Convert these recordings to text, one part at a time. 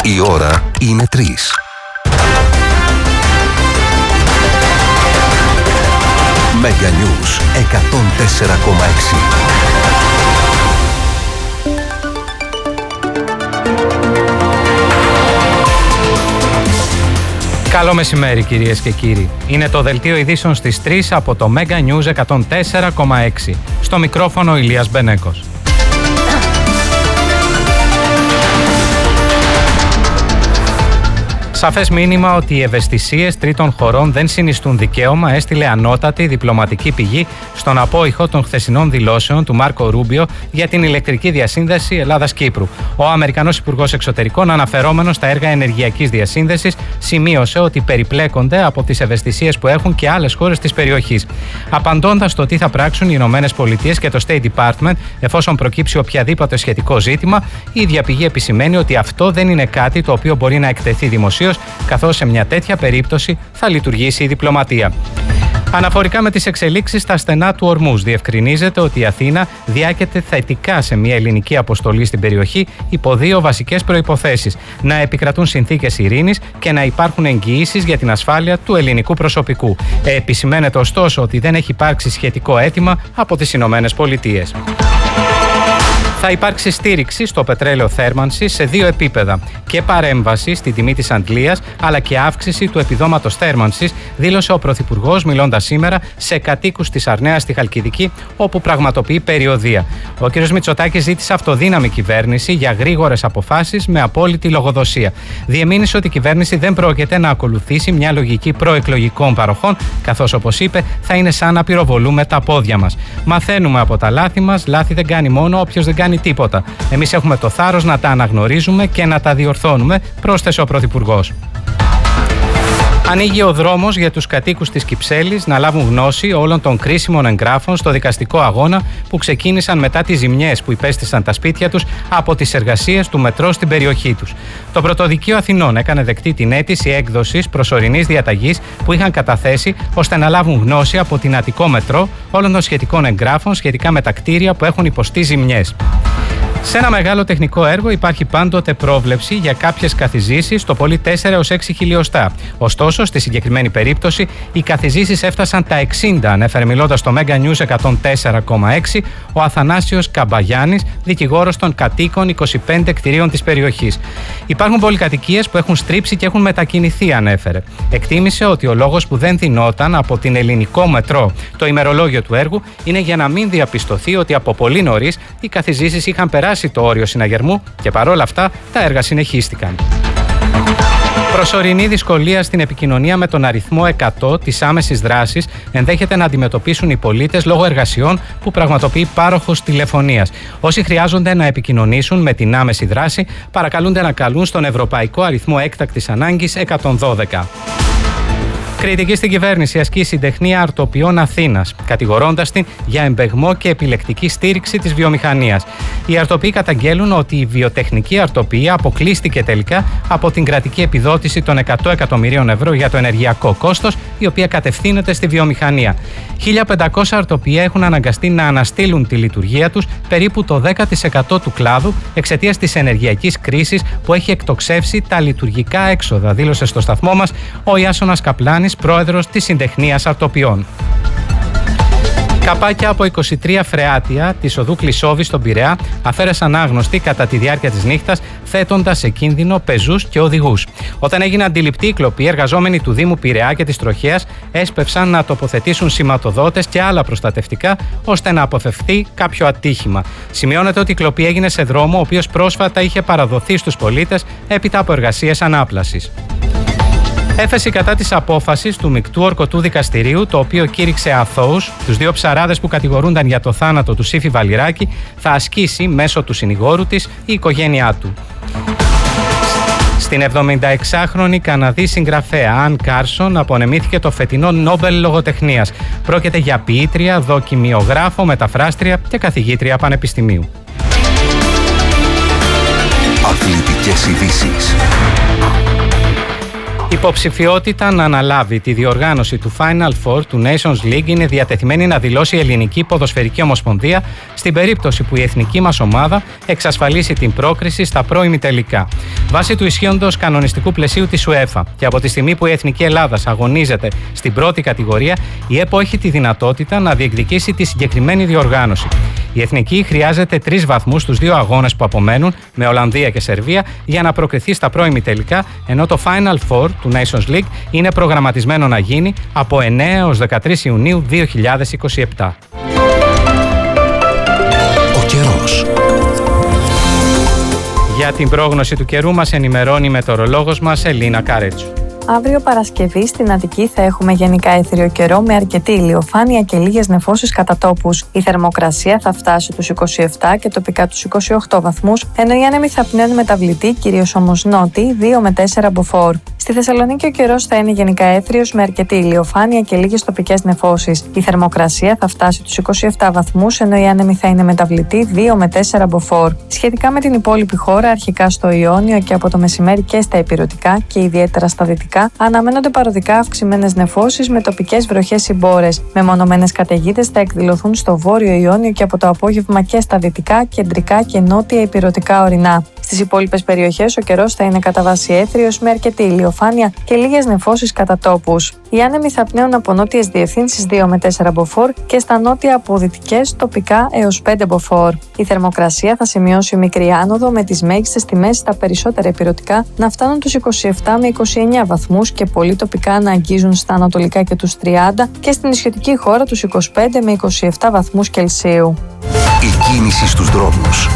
Η ώρα είναι 3. Mega News 104,6. Καλό μεσημέρι κυρίες και κύριοι. Είναι το δελτίο ειδήσεων στις 3 από το Mega News 104,6. Στο μικρόφωνο Ηλίας Μπενέκος. Σαφές μήνυμα ότι οι ευαισθησίες τρίτων χωρών δεν συνιστούν δικαίωμα έστειλε ανώτατη διπλωματική πηγή στον απόϊχο των χθεσινών δηλώσεων του Μάρκο Ρούμπιο για την ηλεκτρική διασύνδεση Ελλάδας-Κύπρου. Ο Αμερικανός Υπουργός Εξωτερικών, αναφερόμενος στα έργα ενεργειακής διασύνδεσης, σημείωσε ότι περιπλέκονται από τις ευαισθησίες που έχουν και άλλες χώρες της περιοχής. Απαντώντας στο τι θα πράξουν οι Ηνωμένες Πολιτείες και το State Department εφόσον προκύψει οποιαδήποτε σχετικό ζήτημα, η ίδια πηγή επισημαίνει ότι αυτό δεν είναι κάτι το οποίο μπορεί να εκτεθεί δημοσίως, καθώς σε μια τέτοια περίπτωση θα λειτουργήσει η διπλωματία. Αναφορικά με τις εξελίξεις στα στενά του Ορμούζ, διευκρινίζεται ότι η Αθήνα διάκειται θετικά σε μια ελληνική αποστολή στην περιοχή υπό δύο βασικές προϋποθέσεις: να επικρατούν συνθήκες ειρήνης και να υπάρχουν εγγυήσεις για την ασφάλεια του ελληνικού προσωπικού. Επισημαίνεται ωστόσο ότι δεν έχει υπάρξει σχετικό αίτημα από τις Ηνωμένες Πολιτείες. Θα υπάρξει στήριξη στο πετρέλαιο θέρμανσης σε δύο επίπεδα: και παρέμβαση στη τιμή της αντλίας, αλλά και αύξηση του επιδόματος θέρμανσης, δήλωσε ο Πρωθυπουργός μιλώντας σήμερα σε κατοίκους της Αρνέας στη Χαλκιδική, όπου πραγματοποιεί περιοδεία. Ο κ. Μητσοτάκης ζήτησε αυτοδύναμη κυβέρνηση για γρήγορες αποφάσεις με απόλυτη λογοδοσία. Διεμήνυσε ότι η κυβέρνηση δεν πρόκειται να ακολουθήσει μια λογική προεκλογικών παροχών, καθώς, όπως είπε, θα είναι σαν να πυροβολούμε τα πόδια μας. Μαθαίνουμε από τα λάθη μας, λάθη δεν κάνει μόνο όποιος δεν κάνει τίποτα. Εμείς έχουμε το θάρρος να τα αναγνωρίζουμε και να τα διορθώνουμε, πρόσθεσε ο Πρωθυπουργός. Ανοίγει ο δρόμος για τους κατοίκους της Κυψέλης να λάβουν γνώση όλων των κρίσιμων εγγράφων στο δικαστικό αγώνα που ξεκίνησαν μετά τις ζημιές που υπέστησαν τα σπίτια τους από τις εργασίες του μετρό στην περιοχή τους. Το Πρωτοδικείο Αθηνών έκανε δεκτή την αίτηση έκδοσης προσωρινής διαταγής που είχαν καταθέσει ώστε να λάβουν γνώση από την Αττικό Μετρό όλων των σχετικών εγγράφων σχετικά με τα κτίρια που έχουν υποστεί ζημιές. Σε ένα μεγάλο τεχνικό έργο υπάρχει πάντοτε πρόβλεψη για κάποιες καθιζήσεις, το πολύ 4 έως 6 χιλιοστά. Ωστόσο, στη συγκεκριμένη περίπτωση, οι καθιζήσεις έφτασαν τα 60, ανέφερε μιλώντας στο Mega News 104,6 ο Αθανάσιος Καμπαγιάννης, δικηγόρος των κατοίκων 25 κτηρίων της περιοχής. Υπάρχουν πολυκατοικίες που έχουν στρίψει και έχουν μετακινηθεί, ανέφερε. Εκτίμησε ότι ο λόγος που δεν δινόταν από την Ελληνικό Μετρό το ημερολόγιο του έργου είναι για να μην διαπιστωθεί ότι από πολύ νωρίς οι καθιζήσεις είχαν περάσει το όριο συναγερμού και παρόλα αυτά τα έργα συνεχίστηκαν. Προσωρινή δυσκολία στην επικοινωνία με τον αριθμό 100 της άμεσης δράσης ενδέχεται να αντιμετωπίσουν οι πολίτες λόγω εργασιών που πραγματοποιεί πάροχος τηλεφωνίας. Όσοι χρειάζονται να επικοινωνήσουν με την άμεση δράση παρακαλούνται να καλούν στον Ευρωπαϊκό Αριθμό Έκτακτης Ανάγκης 112. Κριτική στην κυβέρνηση ασκεί η Συντεχνία Αρτοπιών Αθήνας, κατηγορώντας την για εμπεγμό και επιλεκτική στήριξη της βιομηχανίας. Οι αρτοπιοί καταγγέλουν ότι η βιοτεχνική αρτοπία αποκλείστηκε τελικά από την κρατική επιδότηση των 100 εκατομμυρίων ευρώ για το ενεργειακό κόστος, η οποία κατευθύνεται στη βιομηχανία. 1.500 αρτοπιοί έχουν αναγκαστεί να αναστείλουν τη λειτουργία τους, περίπου το 10% του κλάδου, εξαιτίας της ενεργειακής κρίσης που έχει εκτοξεύσει τα λειτουργικά έξοδα, δήλωσε στο σταθμό μας ο Ιάσονας Καπλάνης, πρόεδρος της Συντεχνίας Αρτοπιών. Καπάκια από 23 φρεάτια της οδού Κλεισόβη στον Πειραιά αφαίρεσαν άγνωστοι κατά τη διάρκεια της νύχτας, θέτοντας σε κίνδυνο πεζούς και οδηγούς. Όταν έγινε αντιληπτή η κλοπή, οι εργαζόμενοι του Δήμου Πειραιά και της Τροχέας έσπευσαν να τοποθετήσουν σηματοδότες και άλλα προστατευτικά, ώστε να αποφευθεί κάποιο ατύχημα. Σημειώνεται ότι η κλοπή έγινε σε δρόμο, ο οποίος πρόσφατα είχε παραδοθεί στους πολίτες έπειτα από εργασίες ανάπλασης. Έφεση κατά της απόφασης του Μεικτού Ορκωτού Δικαστηρίου, το οποίο κήρυξε αθώους τους δύο ψαράδες που κατηγορούνταν για το θάνατο του Σύφη Βαλιράκη, θα ασκήσει μέσω του συνηγόρου της η οικογένειά του. Στην 76χρονη Καναδή συγγραφέα Αν Κάρσον απονεμήθηκε το φετινό Νόμπελ Λογοτεχνίας. Πρόκειται για ποιήτρια, δοκιμιογράφο, μεταφράστρια και καθηγήτρια πανεπιστημίου. Αθλητικές ειδήσεις. Η υποψηφιότητα να αναλάβει τη διοργάνωση του Final Four του Nations League είναι διατεθειμένη να δηλώσει η Ελληνική Ποδοσφαιρική Ομοσπονδία στην περίπτωση που η εθνική μας ομάδα εξασφαλίσει την πρόκριση στα πρώιμη τελικά. Βάσει του ισχύοντος κανονιστικού πλαισίου της UEFA και από τη στιγμή που η Εθνική Ελλάδας αγωνίζεται στην πρώτη κατηγορία, η ΕΠΟ έχει τη δυνατότητα να διεκδικήσει τη συγκεκριμένη διοργάνωση. Η Εθνική χρειάζεται 3 βαθμούς στους 2 αγώνες που απομένουν με Ολλανδία και Σερβία για να προκριθεί στα πρώιμη τελικά, ενώ το Final Four του Nations League είναι προγραμματισμένο να γίνει από 9 έως 13 Ιουνίου 2027. Ο καιρός. Για την πρόγνωση του καιρού μας ενημερώνει η μετεωρολόγος μας Ελίνα Καρέτσου. Αύριο Παρασκευή στην Αττική θα έχουμε γενικά έθριο καιρό με αρκετή ηλιοφάνεια και λίγες νεφώσεις κατά τόπους. Η θερμοκρασία θα φτάσει τους 27 και τοπικά τους 28 βαθμούς, ενώ οι άνεμοι θα πνέουν μεταβλητή, κυρίως όμως νότιοι, 2 με 4 μποφόρ. Στη Θεσσαλονίκη ο καιρός θα είναι γενικά έθριος με αρκετή ηλιοφάνεια και λίγες τοπικές νεφώσεις. Η θερμοκρασία θα φτάσει τους 27 βαθμούς, ενώ οι άνεμοι θα είναι μεταβλητή, 2 με 4 μποφόρ. Σχετικά με την υπόλοιπη χώρα, αρχικά στο Ιόνιο και από το μεσημέρι και στα ηπειρωτικά και ιδιαίτερα στα δυτικά, αναμένονται παροδικά αυξημένες νεφώσεις με τοπικές βροχές ή μπόρες. Μεμονωμένες καταιγίδες θα εκδηλωθούν στο βόρειο Ιόνιο και από το απόγευμα και στα δυτικά, κεντρικά και νότια ηπειρωτικά ορεινά. Στις υπόλοιπες περιοχές ο καιρός θα είναι κατά βάση έθριος με αρκετή ηλιοφάνεια και λίγες νεφώσεις κατά τόπους. Οι άνεμοι θα πνέουν από νότιες διευθύνσεις 2 με 4 μποφόρ και στα νότια από δυτικές τοπικά έως 5 μποφόρ. Η θερμοκρασία θα σημειώσει μικρή άνοδο με τις μέγιστες τιμές στα περισσότερα ηπειρωτικά να φτάνουν τους 27 με 29 βαθμούς και πολύ τοπικά να αγγίζουν στα ανατολικά και τους 30 και στην νησιωτική χώρα τους 25 με 27 βαθμούς Κελσίου. Η κίνηση στους δρόμους.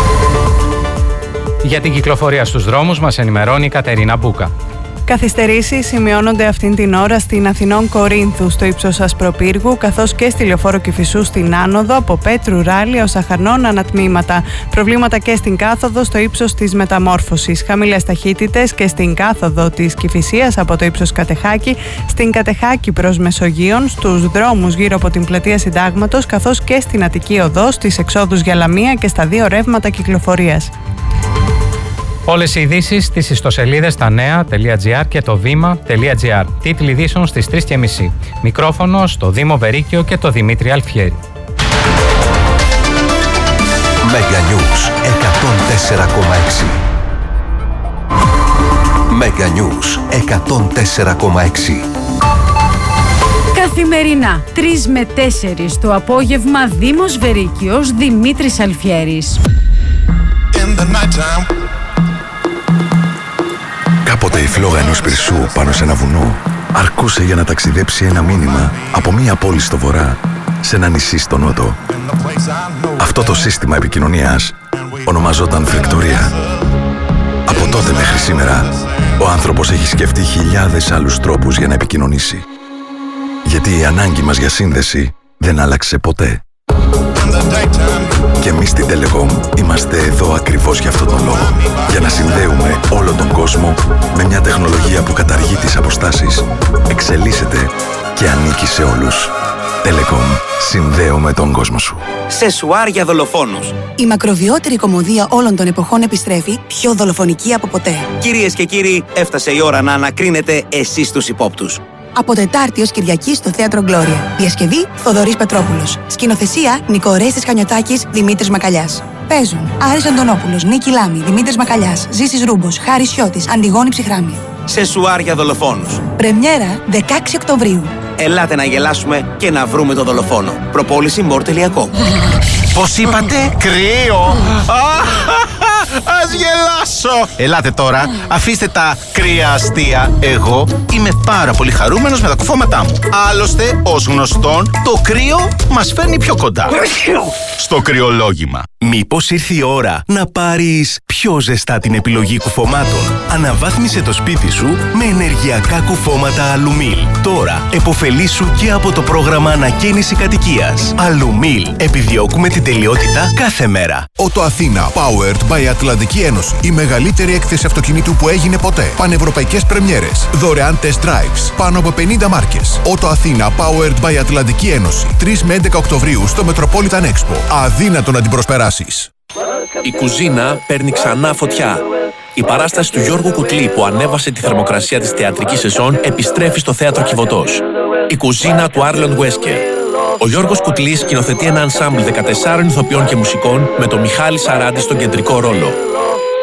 Για την κυκλοφορία στους δρόμους μας ενημερώνει η Κατερίνα Μπούκα. Καθυστερήσεις σημειώνονται αυτήν την ώρα στην Αθηνών Κορίνθου, στο ύψος Ασπροπύργου, καθώς και στη Λεωφόρο Κηφισού στην άνοδο από Πέτρου Ράλη ως Αχαρνών ανατμήματα. Προβλήματα και στην κάθοδο στο ύψος της Μεταμόρφωσης. Χαμηλές ταχύτητες και στην κάθοδο της Κηφισίας από το ύψος Κατεχάκη, στην Κατεχάκη προς Μεσογείων, στους δρόμους γύρω από την Πλατεία Συντάγματος, καθώς και στην Αττική Οδό, στις εξόδους για Λαμία και στα 2 ρεύματα κυκλοφορίας. Όλες οι ειδήσεις στις ιστοσελίδες tanea.gr και το vima.gr. Τίτλοι ειδήσεων στις 3:30. Μικρόφωνο στο Δήμο Βερίκιο και το Δημήτρη Αλφιέρη. Μέγα Νιούς 104,6. Μέγα Νιούς 104,6. Καθημερινά 3 με 4 το απόγευμα, Δήμος Βερίκιος, Δημήτρης Αλφιέρης. Κάποτε η φλόγα ενός πυρσού πάνω σε ένα βουνό αρκούσε για να ταξιδέψει ένα μήνυμα από μία πόλη στο βορρά σε ένα νησί στο νότο. Αυτό το σύστημα επικοινωνίας ονομαζόταν φρεκτορία. Από τότε μέχρι σήμερα, ο άνθρωπος έχει σκεφτεί χιλιάδες άλλους τρόπους για να επικοινωνήσει. Γιατί η ανάγκη μας για σύνδεση δεν άλλαξε ποτέ. Και εμείς στην Telecom είμαστε εδώ ακριβώς για αυτόν τον λόγο. Για να συνδέουμε όλο τον κόσμο με μια τεχνολογία που καταργεί τις αποστάσεις, εξελίσσεται και ανήκει σε όλους. Telecom. Συνδέουμε τον κόσμο σου. Σεσουάρ για δολοφόνους. Η μακροβιότερη κωμωδία όλων των εποχών επιστρέφει, πιο δολοφονική από ποτέ. Κυρίες και κύριοι, έφτασε η ώρα να ανακρίνετε εσείς τους υπόπτους. Από Τετάρτη ως Κυριακή στο Θέατρο Γκλώρια. Διασκευή Θοδωρής Πετρόπουλος. Σκηνοθεσία Νικορέστης Χανιωτάκης, Δημήτρης Μακαλιάς. Παίζουν Άρης Αντωνόπουλος, Νίκη Λάμη, Δημήτρης Μακαλιάς, Ζήσης Ρούμπος, Χάρης Σιώτης, Αντιγόνη Ψυχράμη. Σεσουάρ για δολοφόνους. Πρεμιέρα 16 Οκτωβρίου. Ελάτε να γελάσουμε και να βρούμε τον δολοφόνο. Προπόληση more.com. Πώς είπατε? Κρύο! Ας γελάσω! Ελάτε τώρα, αφήστε τα κρύα αστεία. Εγώ είμαι πάρα πολύ χαρούμενος με τα κουφώματά μου. Άλλωστε, ως γνωστόν, το κρύο μας φέρνει πιο κοντά. Στο κρυολόγημα. Μήπως ήρθε η ώρα να πάρεις πιο ζεστά την επιλογή κουφωμάτων? Αναβάθμισε το σπίτι σου με ενεργειακά κουφώματα Αλουμίλ. Τώρα, επωφελήσου και από το πρόγραμμα ανακαίνιση κατοικίας. Αλουμίλ. Επιδιώκουμε την τελειότητα κάθε μέρα. Ότο Αθήνα, powered by Ατλαντική Ένωση. Η μεγαλύτερη έκθεση αυτοκινήτου που έγινε ποτέ. Πανευρωπαϊκές πρεμιέρες. Δωρεάν test drives. Πάνω από 50 μάρκες. Ότο Αθήνα, powered by Ατλαντική Ένωση. 3 με 11 Οκτωβρίου στο Metropolitan Expo. Αδύνατο να την προσπεράσεις. Η κουζίνα παίρνει ξανά φωτιά. Η παράσταση του Γιώργου Κουτλή που ανέβασε τη θερμοκρασία της θεατρικής σεζόν επιστρέφει στο Θέατρο Κιβωτός. Η κουζίνα του Άρλον Βέσκερ. Ο Γιώργος Κουτλής σκηνοθετεί ένα ενσάμπλ 14 ηθοποιών και μουσικών με τον Μιχάλη Σαράντη στον κεντρικό ρόλο.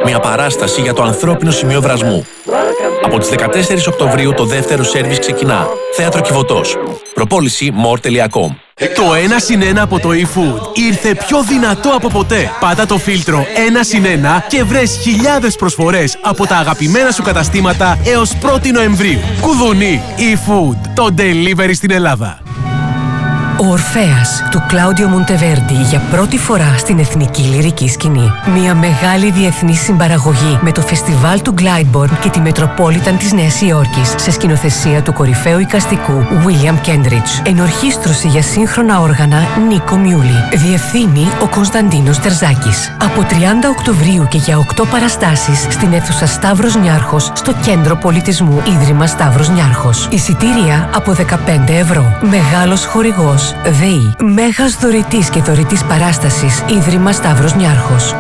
Μια παράσταση για το ανθρώπινο σημείο βρασμού. Από τις 14 Οκτωβρίου το δεύτερο σέρβις ξεκινά. Θέατρο Κιβωτός. Προπόληση more.com. Το 1+1 από το eFood ήρθε πιο δυνατό από ποτέ. Πάτα το φίλτρο 1+1 και βρες χιλιάδες προσφορές από τα αγαπημένα σου καταστήματα έως 1η Νοεμβρίου. Κουδουνί eFood, το delivery στην Ελλάδα. Ο Ορφέας του Κλάουντιο Μοντεβέρντι για πρώτη φορά στην εθνική λυρική σκηνή. Μια μεγάλη διεθνή συμπαραγωγή με το φεστιβάλ του Glyndebourne και τη Μετροπόλιταν της Νέας Υόρκης σε σκηνοθεσία του κορυφαίου εικαστικού William Kendridge. Ενορχήστρωση για σύγχρονα όργανα Νίκο Μιούλη. Διευθύνει ο Κωνσταντίνος Τερζάκης. Από 30 Οκτωβρίου και για 8 παραστάσεις στην αίθουσα Σταύρος Νιάρχος στο Κέντρο Πολιτισμού Ίδρυμα Σταύρος Νιάρχος. Εισιτήρια από 15 ευρώ. Μεγάλος χορηγός ΔΕΗ. Μέγας δωρητής και δωρητής παράστασης Ίδρυμα Σταύρος Νιάρχος.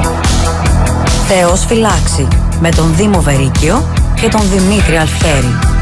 Θεός φυλάξει με τον Δήμο Βερίκιο και τον Δημήτρη Αλφιέρη.